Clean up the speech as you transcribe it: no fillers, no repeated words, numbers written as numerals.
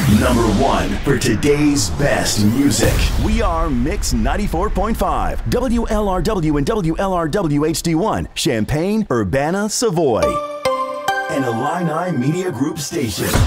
Number one for today's best music. We are Mix 94.5, WLRW and WLRW HD1, Champaign, Urbana, Savoy. An Illini Media Group station.